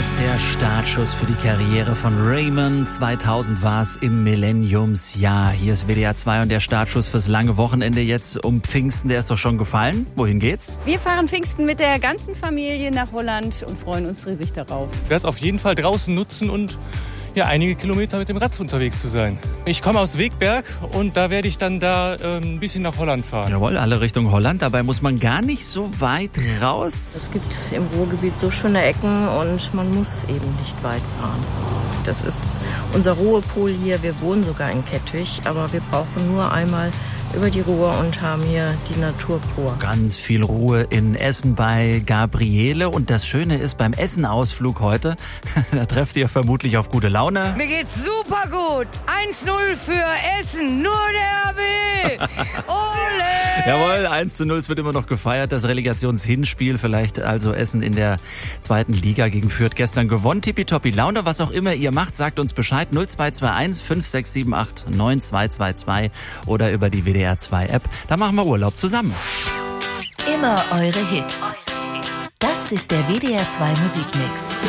der Startschuss für die Karriere von Raymond. 2000 war es im Millenniumsjahr. Hier ist WDR 2 und der Startschuss fürs lange Wochenende jetzt um Pfingsten. Der ist doch schon gefallen. Wohin geht's? Wir fahren Pfingsten mit der ganzen Familie nach Holland und freuen uns riesig darauf. Ich werde es auf jeden Fall draußen nutzen und einige Kilometer mit dem Rad unterwegs zu sein. Ich komme aus Wegberg und da werde ich dann ein bisschen nach Holland fahren. Jawohl, alle Richtung Holland. Dabei muss man gar nicht so weit raus. Es gibt im Ruhrgebiet so schöne Ecken und man muss eben nicht weit fahren. Das ist unser Ruhepol hier. Wir wohnen sogar in Kettwig, aber wir brauchen nur einmal über die Ruhr und haben hier die Natur pur. Ganz viel Ruhe in Essen bei Gabriele. Und das Schöne ist, beim Essenausflug heute, da trefft ihr vermutlich auf gute Laune. Mir geht's super gut. 1-0 für Essen. Nur der RB. Ole! Jawohl, 1:0. Es wird immer noch gefeiert. Das Relegationshinspiel. Vielleicht also Essen in der zweiten Liga gegen Fürth gestern gewonnen. Tippitoppi Laune. Was auch immer ihr macht, sagt uns Bescheid. 0221 5678 9222 oder über die WDR 2 App. Da machen wir Urlaub zusammen. Immer eure Hits. Das ist der WDR 2 Musikmix.